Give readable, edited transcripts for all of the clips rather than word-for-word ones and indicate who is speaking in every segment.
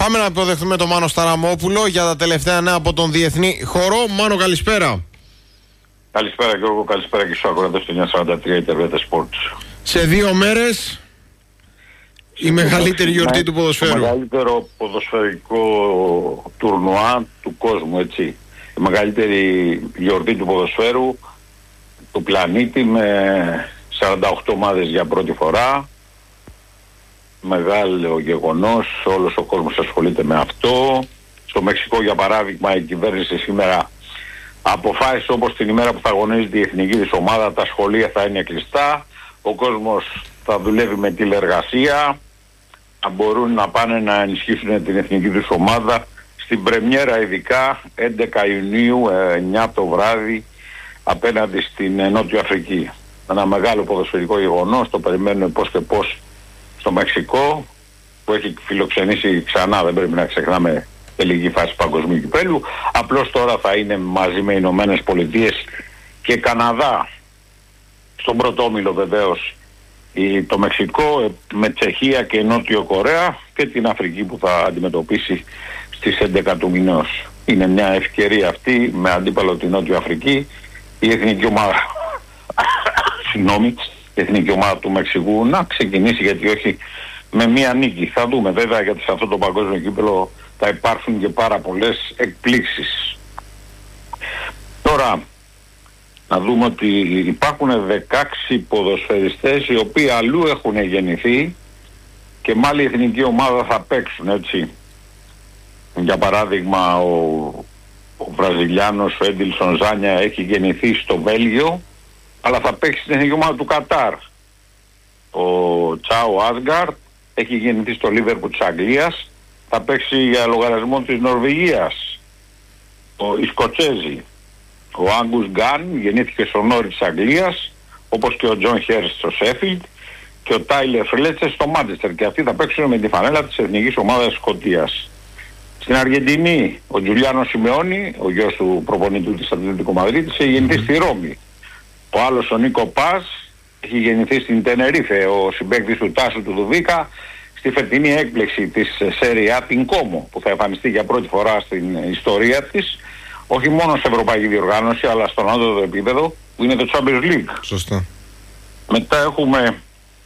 Speaker 1: Πάμε να υποδεχτούμε τον Μάνο Σταραμόπουλο για τα τελευταία νέα από τον διεθνή χορό. Μάνο, καλησπέρα.
Speaker 2: Καλησπέρα Γιώργο, καλησπέρα και στους ακροατές του 943 Ιντερνετ Sports.
Speaker 1: Σε 2 μέρες η μεγαλύτερη γιορτή του ποδοσφαίρου.
Speaker 2: Το μεγαλύτερο ποδοσφαιρικό τουρνουά του κόσμου, έτσι. Η μεγαλύτερη γιορτή του ποδοσφαίρου του πλανήτη με 48 ομάδες για πρώτη φορά. Μεγάλο γεγονός, όλος ο κόσμος ασχολείται με αυτό. Στο Μεξικό, για παράδειγμα, η κυβέρνηση σήμερα αποφάσισε, όπως την ημέρα που θα αγωνίζεται η εθνική της ομάδα, τα σχολεία θα είναι κλειστά, ο κόσμος θα δουλεύει με τηλεργασία, θα μπορούν να πάνε να ενισχύσουν την εθνική τους ομάδα στην πρεμιέρα, ειδικά 11 Ιουνίου, 9 το βράδυ, απέναντι στην Νότιο Αφρική. Ένα μεγάλο ποδοσφαιρικό γεγονός, το περιμένουμε πώς και πώς στο Μεξικό, που έχει φιλοξενήσει ξανά, δεν πρέπει να ξεχνάμε, τελική φάση παγκοσμίου κυπέλλου. Απλώς τώρα θα είναι μαζί με Ηνωμένες Πολιτείες και Καναδά στον πρώτο όμιλο, βεβαίως το Μεξικό, με Τσεχία και Νότιο Κορέα και την Αφρική που θα αντιμετωπίσει στις 11 του μηνός. Είναι μια ευκαιρία αυτή, με αντίπαλο την Νότιο Αφρική, η εθνική ομάδα η εθνική ομάδα του Μεξικού να ξεκινήσει, γιατί όχι, με μια νίκη. Θα δούμε βέβαια, γιατί σε αυτό το παγκόσμιο κύπελλο θα υπάρχουν και πάρα πολλές εκπλήξεις. Τώρα να δούμε ότι υπάρχουν 16 ποδοσφαιριστές οι οποίοι αλλού έχουν γεννηθεί και μάλλον η εθνική ομάδα θα παίξουν, έτσι. Για παράδειγμα ο Βραζιλιάνος, ο Έντιλσον Ζάνια, έχει γεννηθεί στο Βέλγιο, αλλά θα παίξει στην εθνική ομάδα του Κατάρ. Ο Τσάο Άσγκαρτ έχει γεννηθεί στο Λίβερπουλ της Αγγλίας, θα παίξει για λογαριασμό της Νορβηγίας. Οι Σκοτσέζοι, ο Άγκους Γκάν γεννήθηκε στο Νόρι της Αγγλίας, όπως και ο Τζον Χέρστ στο Σέφιλντ και ο Τάιλερ Φλέτσε στο Μάντσεστερ, και αυτοί θα παίξουν με τη φανέλα της εθνικής ομάδας Σκωτίας. Στην Αργεντινή, ο Τζουλιάνο Σιμεώνη, ο γιος του προπονητού της Ατλέτικο Μαδρίτης, έχει γεννηθεί στη Ρώμη. Ο άλλος, ο Νίκο Πας, έχει γεννηθεί στην Τενερίφε, ο συμπαίκτης του Τάσου του Δουβίκα, στη φετινή έκπληξη της Σέρια, την Κόμο, που θα εμφανιστεί για πρώτη φορά στην ιστορία της, όχι μόνο σε ευρωπαϊκή διοργάνωση, αλλά στον ανώτατο επίπεδο, που είναι το Champions League.
Speaker 1: Σωστά.
Speaker 2: Μετά έχουμε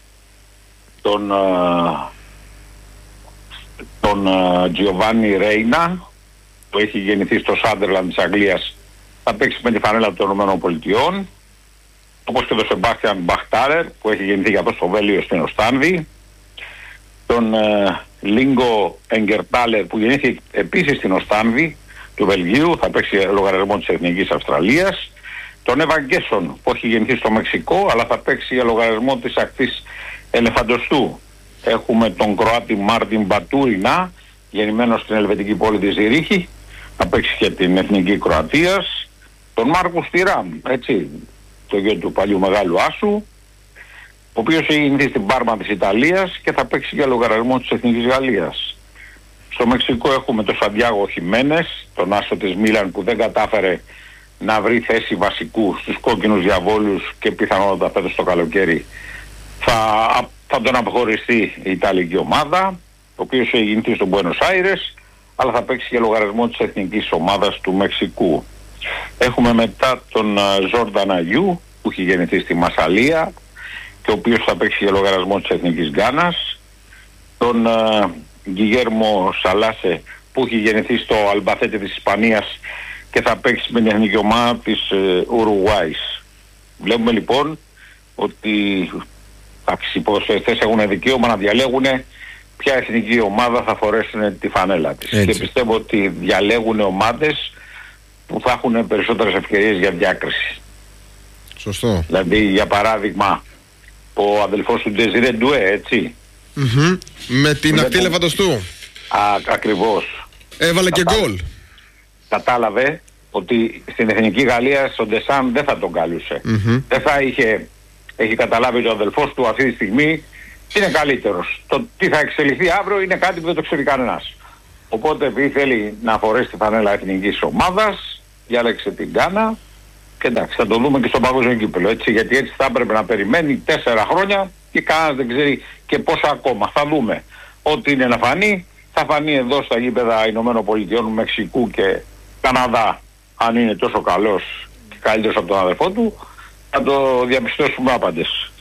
Speaker 2: τον Giovanni Reina, που έχει γεννηθεί στο Σάντερλαντ της Αγγλίας, θα παίξει με τη φανέλα των ΗΠΑ, όπως και τον Σεμπάστιαν Μπαχτάρερ, που έχει γεννηθεί για αυτό στο Βέλγιο, στην Οστάνδη, τον Λίγκο Εγκερτάλερ, που γεννήθηκε επίσης στην Οστάνδη του Βελγίου, θα παίξει λογαριασμό της Εθνικής Αυστραλίας, τον Έβαν Γκέσον, που έχει γεννηθεί στο Μεξικό, αλλά θα παίξει για λογαριασμό της ακτής Ελεφαντοστού. Έχουμε τον Κροάτι Μάρτιν Μπατούρινα, γεννημένο στην ελβετική πόλη της Ζηρίχη, θα παίξει και την Εθνική Κροατίας, τον Μάρκους Τιράμ, έτσι, το γιο του παλιού μεγάλου άσου, ο οποίος έχει γεννηθεί στην Πάρμα της Ιταλίας και θα παίξει για λογαριασμό της Εθνικής Γαλλίας. Στο Μεξικό έχουμε τον Σαντιάγο Χιμένες, τον άσο της Μίλαν, που δεν κατάφερε να βρει θέση βασικού στους κόκκινους διαβόλους και πιθανότατα φέτος το καλοκαίρι θα τον αποχωριστεί η Ιταλική ομάδα, ο οποίος έχει γεννηθεί στον Μπουένος Άιρες, αλλά θα παίξει για λογαριασμό της εθνικής ομάδας του Μεξικού. Έχουμε μετά τον Ζόρνταν Αγιού, που έχει γεννηθεί στη Μασσαλία και ο οποίος θα παίξει για λογαριασμό της εθνικής Γκάνας, τον Γκιγέρμο Σαλάσε, που έχει γεννηθεί στο Αλμπαθέτε της Ισπανίας και θα παίξει με την εθνική ομάδα της Ουρουγουάης. Βλέπουμε λοιπόν ότι οι ποδοσφαιριστές έχουν δικαίωμα να διαλέγουν ποια εθνική ομάδα θα φορέσουν τη φανέλα της. Έτσι. Και πιστεύω ότι διαλέγουν ομάδες που θα έχουν περισσότερες ευκαιρίες για διάκριση.
Speaker 1: Σωστό.
Speaker 2: Δηλαδή, για παράδειγμα, ο αδελφός του Ντεζιρέ Ντουέ, έτσι.
Speaker 1: Με την ακτή Ελεφαντοστού.
Speaker 2: Ακριβώς.
Speaker 1: Έβαλε και γκολ.
Speaker 2: Κατάλαβε ότι στην εθνική Γαλλία στον Ντεσάν δεν θα τον κάλουσε. Δεν θα έχει καταλάβει ότι ο αδελφός του αυτή τη στιγμή είναι καλύτερος. Το τι θα εξελιχθεί αύριο είναι κάτι που δεν το ξέρει κανένας. Οπότε, επειδή θέλει να φορέσει τη φανέλα εθνικής ομάδας, διάλεξε την Γκάνα και εντάξει, θα το δούμε και στο παγκόσμιο κύπελλο, έτσι, γιατί έτσι θα έπρεπε να περιμένει 4 χρόνια και κανένας δεν ξέρει και πόσα ακόμα. Θα δούμε. Ό,τι είναι να φανεί θα φανεί εδώ στα γήπεδα Ηνωμένων Πολιτειών, Μεξικού και Καναδά, αν είναι τόσο καλός και καλύτερος από τον αδερφό του, θα το διαπιστώσουμε άπαντες.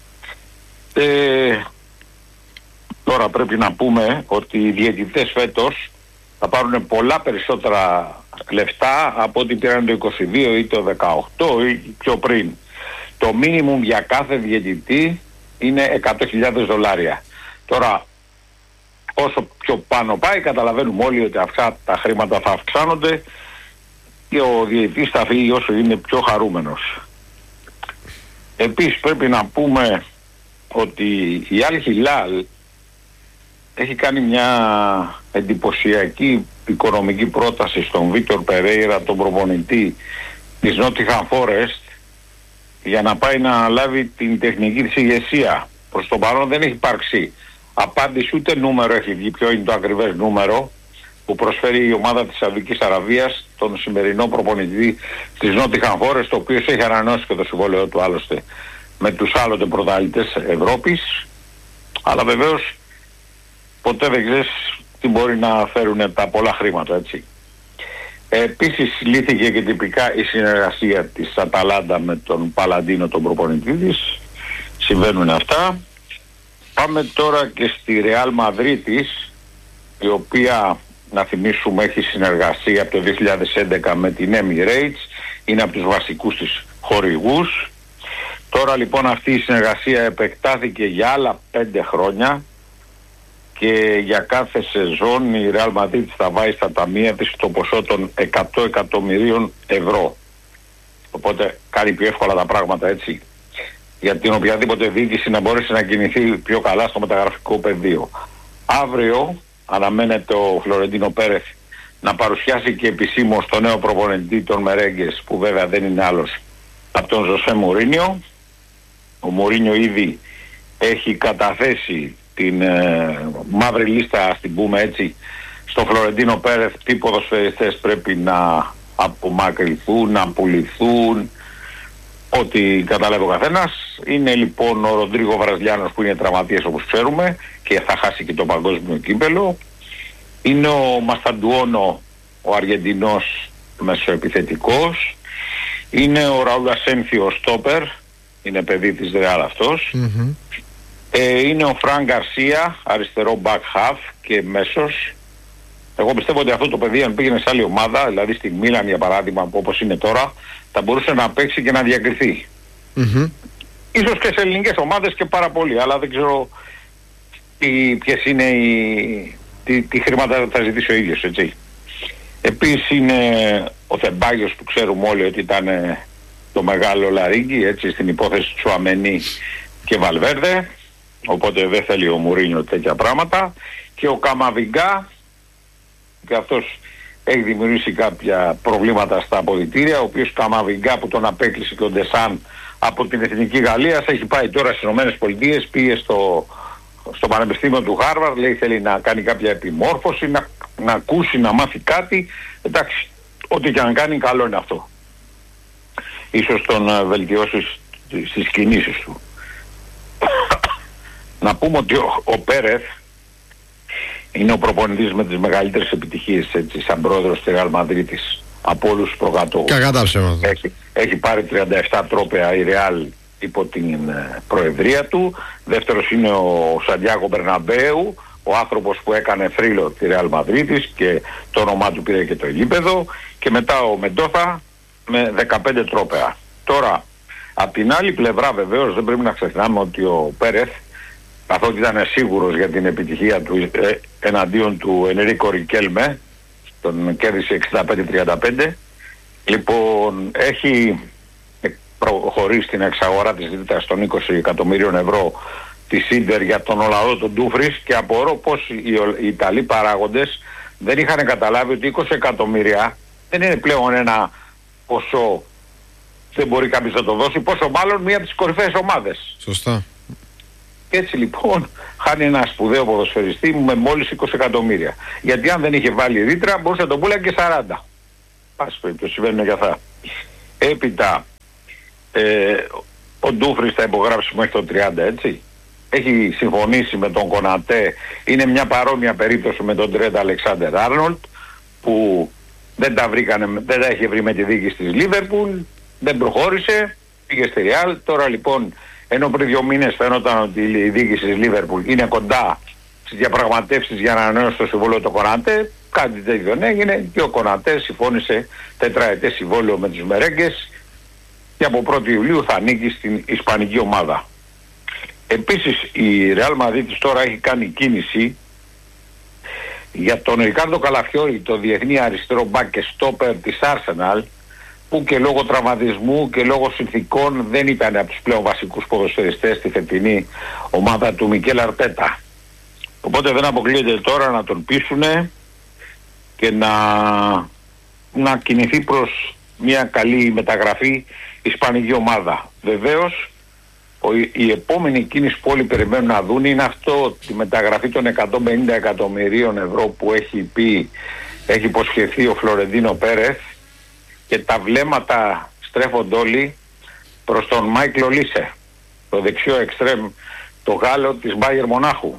Speaker 2: Τώρα πρέπει να πούμε ότι οι διαιτητές φέτος θα πάρουν πολλά περισσότερα λεφτά από ό,τι πήραν το 22 ή το 18 ή πιο πριν. Το μίνιμουμ για κάθε διαιτητή είναι $100,000. Τώρα, όσο πιο πάνω πάει, καταλαβαίνουμε όλοι ότι αυτά τα χρήματα θα αυξάνονται και ο διαιτητής θα φύγει όσο είναι πιο χαρούμενος. Επίσης πρέπει να πούμε ότι η Αλ Χιλάλ έχει κάνει μια εντυπωσιακή οικονομική πρόταση στον Βίκτορ Περέιρα, τον προπονητή της Νότιχαμ Φόρεστ, για να πάει να λάβει την τεχνική της ηγεσία. Προς το παρόν δεν έχει υπάρξει απάντηση, ούτε νούμερο έχει βγει ποιο είναι το ακριβές νούμερο που προσφέρει η ομάδα της Σαουδικής Αραβίας τον σημερινό προπονητή της Νότιχαμ Φόρεστ, ο οποίος έχει ανανεώσει και το συμβόλαιο του άλλωστε με τους άλλοτε πρωταθλητές Ευρώπης, αλλά βεβαίως ποτέ δεν ξέρεις τι μπορεί να φέρουν τα πολλά χρήματα, έτσι. Επίσης λύθηκε και τυπικά η συνεργασία της Αταλάντα με τον Παλαντίνο, τον προπονητή της. Συμβαίνουν αυτά. Πάμε τώρα και στη Ρεάλ Μαδρίτης, η οποία, να θυμίσουμε, έχει συνεργασία από το 2011 με την Emirates, είναι από τους βασικούς της χορηγούς. Τώρα λοιπόν αυτή η συνεργασία επεκτάθηκε για άλλα 5 χρόνια και για κάθε σεζόν η Real Madrid θα βάζει στα ταμεία της το ποσό των 100 εκατομμυρίων ευρώ. Οπότε κάνει πιο εύκολα τα πράγματα, έτσι, για την οποιαδήποτε διοίκηση να μπορέσει να κινηθεί πιο καλά στο μεταγραφικό πεδίο. Αύριο αναμένεται ο Φλωρεντίνο Πέρεθ να παρουσιάσει και επισήμως το νέο προπονητή των Μερέγκες, που βέβαια δεν είναι άλλος από τον Ζωσέ Μουρίνιο. Ο Μουρίνιο ήδη έχει καταθέσει την μαύρη λίστα, ας την πούμε έτσι, στο Φλωρεντίνο Πέρεθ, τι ποδοσφαιριστές πρέπει να απομακρυνθούν, να πουληθούν, ό,τι καταλάβει ο καθένας. Είναι λοιπόν ο Ροντρίγκο Βραζιλιάνος, που είναι τραυματίας όπως ξέρουμε και θα χάσει και το παγκόσμιο κύπελο. Είναι ο Μασταντουόνο, ο Αργεντινός μεσοεπιθετικός. Είναι ο Ραούλ Ασένθιο, στόπερ, είναι παιδί της Ρεάλ αυτός. Είναι ο Φραν Γκαρσία, αριστερό back half και μέσος. Εγώ πιστεύω ότι αυτό το παιδί, αν πήγαινε σε άλλη ομάδα, δηλαδή στη Μίλαν για παράδειγμα, όπως είναι τώρα, θα μπορούσε να παίξει και να διακριθεί. Ίσως και σε ελληνικές ομάδες και πάρα πολύ, αλλά δεν ξέρω ποιες είναι τι χρήματα θα ζητήσει ο ίδιος, έτσι. Επίσης είναι ο Θεμπάγιος, που ξέρουμε όλοι ότι ήταν το μεγάλο λαρίγκι, έτσι, στην υπόθεση του Τσουαμένι και Βαλβέρδε, οπότε δεν θέλει ο Μουρίνιο τέτοια πράγματα. Και ο Καμαβιγκά, και αυτός έχει δημιουργήσει κάποια προβλήματα στα αποδυτήρια, ο οποίος Καμαβιγκά, που τον απέκλεισε και ο Ντεσάν από την Εθνική Γαλλία, έχει πάει τώρα στις ΗΠΑ, πήγε στο Πανεπιστήμιο του Χάρβαρντ, λέει θέλει να κάνει κάποια επιμόρφωση, να ακούσει, να μάθει κάτι. Εντάξει, ό,τι και αν κάνει, καλό είναι αυτό. Ίσως τον βελτιώσει στις κινήσεις του. Να πούμε ότι ο Πέρεθ είναι ο προπονητής με τις μεγαλύτερες επιτυχίες, έτσι, σαν πρόεδρος της Real Madrid από όλους τους προκατόχους. Έχει πάρει 37 τρόπαια η Real υπό την προεδρία του. Δεύτερος είναι ο Σαντιάγο Μπερναμπέου, ο άνθρωπος που έκανε θρύλο τη Real Madrid και το όνομά του πήρε και το γήπεδο. Και μετά ο Μεντόθα με 15 τρόπαια. Τώρα, απ' την άλλη πλευρά βεβαίως δεν πρέπει να ξεχνάμε ότι ο Πέρεθ, καθότι ήταν σίγουρος για την επιτυχία του εναντίον του Ενρίκο Ρικέλμε, τον κέρδισε 65-35, λοιπόν έχει προχωρήσει στην εξαγορά της δίτας των 20 εκατομμύριων ευρώ της Ίντερ για τον Ολλανδό τον Ντούφρις, και απορώ πως οι Ιταλοί παράγοντες δεν είχαν καταλάβει ότι 20 εκατομμύρια δεν είναι πλέον ένα ποσό, δεν μπορεί κάποιος να το δώσει, πόσο μάλλον μία από τις κορυφαίες ομάδες.
Speaker 1: Σωστά.
Speaker 2: Και έτσι λοιπόν χάνει ένα σπουδαίο ποδοσφαιριστή με μόλις 20 εκατομμύρια. Γιατί αν δεν είχε βάλει ρήτρα μπορούσε να τον πούλα και 40. Πάση περιπτώσει, συμβαίνουν και αυτά. Έπειτα ο Ντούφρις θα υπογράψει μέχρι το 30, έτσι. έχει συμφωνήσει με τον Κονατέ. Είναι μια παρόμοια περίπτωση με τον Τρέντ Αλεξάντερ Άρνολτ, που δεν τα είχε βρει με τη διοίκηση της Λίβερπουλ, δεν προχώρησε, πήγε στη Ρεάλ. Τώρα λοιπόν, ενώ πριν 2 μήνες φαίνονταν ότι η διοίκηση της Λίβερπουλ είναι κοντά στις διαπραγματεύσεις για να ανανεώσει το συμβόλαιο του Κονατέ, κάτι τέτοιο δεν έγινε και ο Κονατέ συμφώνησε 4ετές συμβόλαιο με τους Μερέγκες και από 1η Ιουλίου θα ανήκει στην ισπανική ομάδα. Επίσης η Ρεάλ Μαδρίτης τώρα έχει κάνει κίνηση για τον Ρικάρντο Καλαφιόρι, το διεθνή αριστερό μπακ και στόπερ της Arsenal, που και λόγω τραυματισμού και λόγω συνθηκών δεν ήταν από τους πλέον βασικούς ποδοσφαιριστές στη φετινή ομάδα του Μικέλ Αρτέτα. Οπότε δεν αποκλείεται τώρα να τον πείσουνε και να κινηθεί προς μια καλή μεταγραφή ισπανική ομάδα. Βεβαίως η επόμενη κίνηση που όλοι περιμένουν να δουν είναι αυτό, τη μεταγραφή των 150 εκατομμυρίων ευρώ που έχει υποσχεθεί ο Φλωρεντίνο Πέρεθ, και τα βλέμματα στρέφονται όλοι προς τον Μάικλ Ολίσε, το δεξιό εξτρέμ, το Γάλλο της Μπάγερ Μονάχου.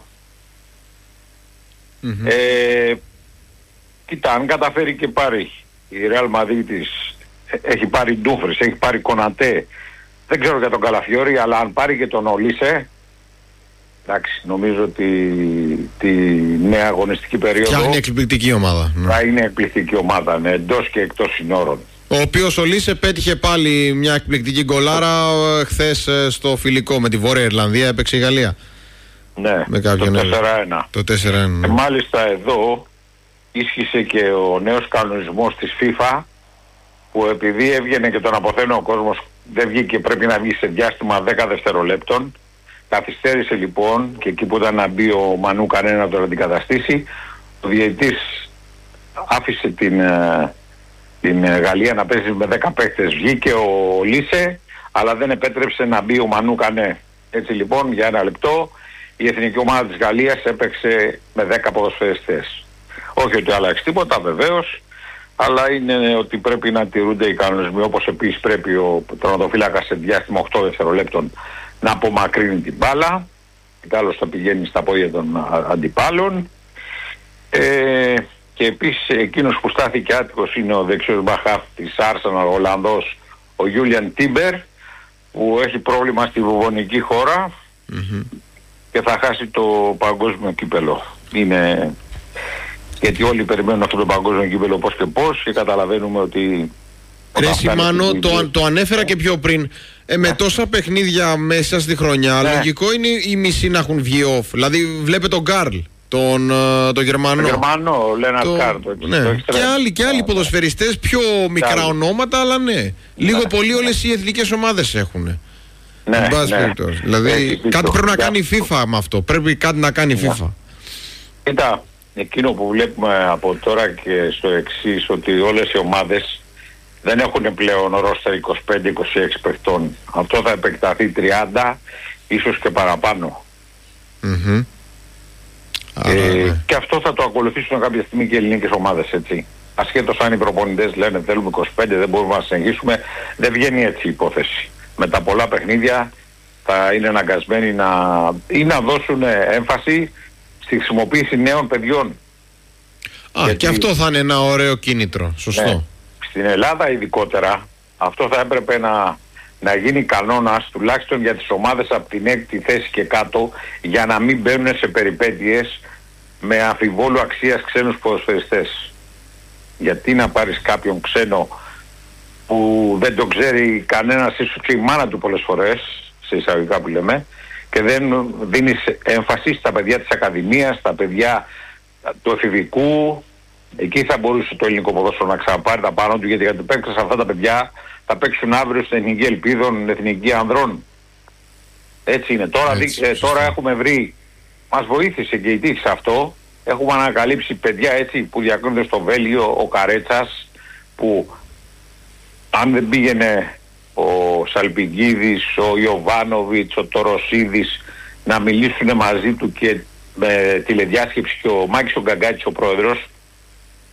Speaker 2: Κοίτα, αν καταφέρει και πάρει η Ρεάλ Μαδρίτης, έχει πάρει Ντούφρις, έχει πάρει Κονατέ, δεν ξέρω για τον Καλαφιόρι, αλλά αν πάρει και τον Ολίσε, εντάξει, νομίζω ότι τη νέα αγωνιστική περίοδο
Speaker 1: θα είναι εκπληκτική ομάδα.
Speaker 2: Θα είναι εκπληκτική ομάδα, ναι, εντός και εκτός συνόρων.
Speaker 1: Ο οποίος ο Λίσε πέτυχε πάλι μια εκπληκτική γκολάρα χθες στο φιλικό με τη Βόρεια Ιρλανδία, έπαιξε η Γαλλία.
Speaker 2: Ναι,
Speaker 1: με
Speaker 2: το 4-1.
Speaker 1: Το 4-1.
Speaker 2: Και μάλιστα εδώ ίσχυσε και ο νέος κανονισμός της FIFA, που επειδή έβγαινε και τον αποθένω ο κόσμος, δεν βγήκε, πρέπει να βγει σε διάστημα 10 δευτερολέπτων. Καθυστέρησε λοιπόν, και εκεί που ήταν να μπει ο Μανού Κανέ να τον αντικαταστήσει, ο διαιτητής άφησε την Γαλλία να παίζει με 10 παίκτες. Βγήκε ο Λίσε, αλλά δεν επέτρεψε να μπει ο Μανού Κανέ. Έτσι λοιπόν για 1 λεπτό η εθνική ομάδα της Γαλλίας έπαιξε με 10 ποδοσφαιριστές. Όχι ότι άλλαξε τίποτα βεβαίως, αλλά είναι ότι πρέπει να τηρούνται οι κανονισμοί, όπως επίσης πρέπει ο τερματοφύλακας σε διάστημα 8 δευτερολέπτων να απομακρύνει την μπάλα, και άλλος θα πηγαίνει στα πόδια των αντιπάλων. Και επίσης εκείνος που στάθηκε άτυχος είναι ο δεξιός μπαχάφ της Arsenal, ο Ολλανδός, ο Γιούλιαν Τίμπερ, που έχει πρόβλημα στη βουβονική χώρα και θα χάσει το παγκόσμιο κύπελο. Γιατί όλοι περιμένουν αυτό το παγκόσμιο κύπελο πώς και πώς, και καταλαβαίνουμε ότι...
Speaker 1: Ρε Σιμάνο, το ανέφερα και πιο πριν. Με τόσα παιχνίδια μέσα στη χρονιά, λογικό είναι οι μισοί να έχουν βγει off. Δηλαδή βλέπε τον Γκάρλ, τον Γερμανό.
Speaker 2: Τον Γερμανό, Λέναρτ Κάρλ.
Speaker 1: Ναι. Και άλλοι ποδοσφαιριστές, πιο μικρά ονόματα, αλλά ναι. Λίγο πολύ όλες οι εθνικές ομάδες έχουν.
Speaker 2: Ναι.
Speaker 1: Δηλαδή κάτι πρέπει να κάνει η FIFA με αυτό. Πρέπει κάτι να κάνει η FIFA.
Speaker 2: Κοίτα, εκείνο που βλέπουμε από τώρα και στο εξής, ότι όλες οι ομάδες δεν έχουν πλέον ρόστερ 25-26 παιχτών. Αυτό θα επεκταθεί 30, ίσως και παραπάνω. Και αυτό θα το ακολουθήσουν κάποια στιγμή και οι ελληνικές ομάδες, έτσι. Ασχέτως αν οι προπονητές λένε θέλουμε 25, δεν μπορούμε να συνεχίσουμε, δεν βγαίνει έτσι η υπόθεση. Με τα πολλά παιχνίδια θα είναι αναγκασμένοι να δώσουν έμφαση στη χρησιμοποίηση νέων παιδιών.
Speaker 1: Γιατί... Και αυτό θα είναι ένα ωραίο κίνητρο, σωστό.
Speaker 2: Ναι. Στην Ελλάδα ειδικότερα αυτό θα έπρεπε να γίνει κανόνας, τουλάχιστον για τις ομάδες από την 6η θέση και κάτω, για να μην μπαίνουν σε περιπέτειες με αμφιβόλου αξίας ξένους ποδοσφαιριστές. Γιατί να πάρεις κάποιον ξένο που δεν το ξέρει κανένας, ίσως και η μάνα του πολλές φορές, σε εισαγωγικά που λέμε, και δεν δίνεις έμφαση στα παιδιά της Ακαδημίας, στα παιδιά του εφηβικού. Εκεί θα μπορούσε το ελληνικό ποδόσφαιρο να ξαναπάρει τα πάνω του, γιατί παίξεις αυτά τα παιδιά θα παίξουν αύριο στην Εθνική Ελπίδων, Εθνική Ανδρών. Έτσι είναι. Τώρα έχουμε βρει, μας βοήθησε και η τύχη σε αυτό, έχουμε ανακαλύψει παιδιά έτσι που διακρίνονται στο Βέλγιο, ο Καρέτσας, που αν δεν πήγαινε ο Σαλπιγκίδης, ο Ιωβάνοβιτς, ο Τοροσίδης να μιλήσουν μαζί του και με τηλεδιάσκεψη, και ο Μάκης ο Γκαγκάτης ο πρόεδρος,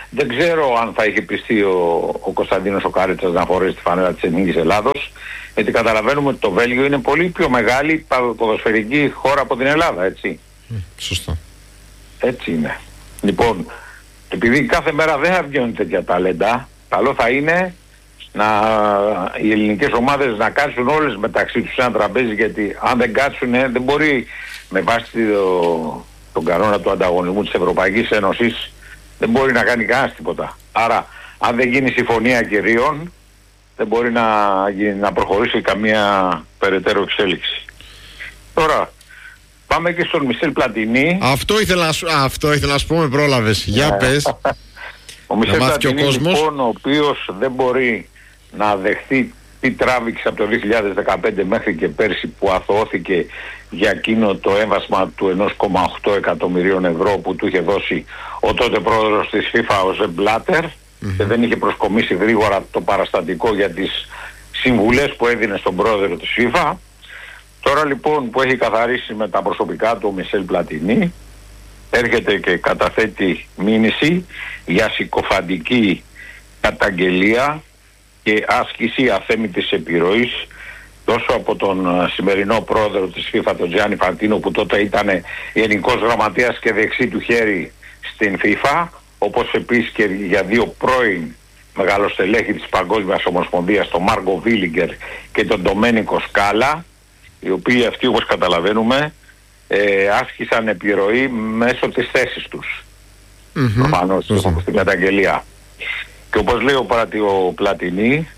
Speaker 2: Δεν ξέρω αν θα είχε πιστεί ο Κωνσταντίνος ο Καρίτσας να φορέσει τη φανέλα της Εθνικής Ελλάδος, γιατί καταλαβαίνουμε ότι το Βέλγιο είναι πολύ πιο μεγάλη ποδοσφαιρική χώρα από την Ελλάδα, έτσι.
Speaker 1: Σωστά.
Speaker 2: Έτσι είναι. Λοιπόν, επειδή κάθε μέρα δεν θα βγαίνουν τέτοια ταλέντα, καλό θα είναι οι ελληνικές ομάδες να κάτσουν όλες μεταξύ τους σε ένα τραπέζι, γιατί αν δεν κάτσουν δεν μπορεί με βάση τον κανόνα του ανταγωνισμού της Ευρωπαϊκής Ένωσης, δεν μπορεί να κάνει κανένας τίποτα. Άρα αν δεν γίνει συμφωνία κυρίων δεν μπορεί να προχωρήσει καμία περαιτέρω εξέλιξη. Τώρα πάμε και στον Μισελ Πλατινί.
Speaker 1: Αυτό ήθελα να σου πω, με πρόλαβες. Για πες.
Speaker 2: Ο Μισελ Πλατινί λοιπόν, ο οποίος δεν μπορεί να δεχθεί τι τράβηξε από το 2015 μέχρι και πέρσι, που αθωώθηκε για εκείνο το έμβασμα του 1,8 εκατομμυρίων ευρώ που του είχε δώσει ο τότε πρόεδρος της FIFA, ο Ζεπ Μπλάτερ, και δεν είχε προσκομίσει γρήγορα το παραστατικό για τις συμβουλές που έδινε στον πρόεδρο της FIFA. Τώρα λοιπόν που έχει καθαρίσει με τα προσωπικά του ο Μισελ Πλατινί, έρχεται και καταθέτει μήνυση για συκοφαντική καταγγελία και άσκηση αθέμητης επιρροής τόσο από τον σημερινό πρόεδρο της FIFA, τον Τζιάννη Φαντίνο, που τότε ήταν γενικός γραμματέας και δεξί του χέρι στην FIFA, όπως επίσης και για δύο πρώην μεγαλοστελέχη της Παγκόσμιας Ομοσπονδίας, τον Μάρκο Βίλιγκερ και τον Ντομένικο Σκάλα, οι οποίοι αυτοί, όπως καταλαβαίνουμε, άσκησαν επιρροή μέσω της θέσης τους. Προφανώς στην καταγγελία. Και όπως λέει ο Πλατινί,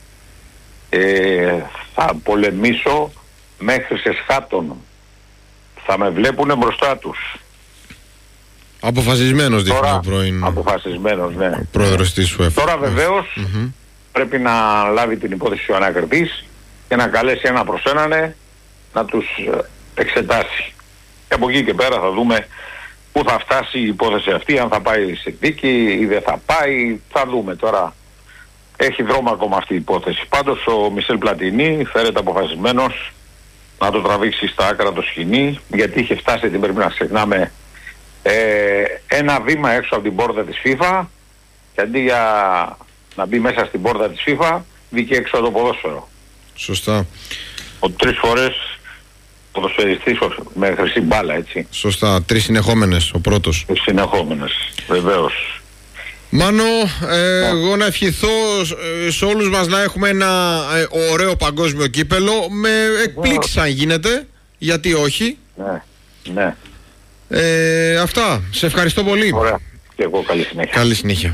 Speaker 2: θα πολεμήσω μέχρι σε σχάτων. Θα με βλέπουνε μπροστά τους.
Speaker 1: Αποφασισμένος δείχνει ο πρώην.
Speaker 2: Αποφασισμένος, ναι.
Speaker 1: Ο πρόεδρος της UEFA.
Speaker 2: Τώρα βεβαίως πρέπει να λάβει την υπόθεση ο ανακριτής και να καλέσει ένα προς έναν να τους εξετάσει. Και από εκεί και πέρα θα δούμε πού θα φτάσει η υπόθεση αυτή, αν θα πάει σε δίκη ή δεν θα πάει, θα δούμε τώρα. Έχει δρόμο ακόμα αυτή η υπόθεση. Πάντως ο Μισελ Πλατινί φέρεται αποφασισμένος να το τραβήξει στα άκρα το σκηνή, γιατί είχε φτάσει, δεν πρέπει να ξεχνάμε, ένα βήμα έξω από την πόρτα της FIFA, και αντί για να μπει μέσα στην πόρτα της FIFA, βγήκε έξω από το ποδόσφαιρο.
Speaker 1: Σωστά.
Speaker 2: 3 φορές ποδοσφαιριστής με χρυσή μπάλα, έτσι.
Speaker 1: Σωστά, 3 συνεχόμενες, ο πρώτος.
Speaker 2: 3 συνεχόμενες, βεβαίως.
Speaker 1: Μάνο, εγώ να ευχηθώ σε όλους μας να έχουμε ένα ωραίο παγκόσμιο κύπελο, με εκπλήξεις αν γίνεται, γιατί όχι.
Speaker 2: Ναι, ναι.
Speaker 1: Αυτά, σε ευχαριστώ πολύ.
Speaker 2: Ωραία, και εγώ καλή συνέχεια.
Speaker 1: Καλή συνέχεια.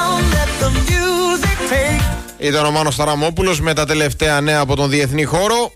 Speaker 1: Ήταν ο Μάνος Ταραμόπουλος με τα τελευταία νέα από τον διεθνή χώρο.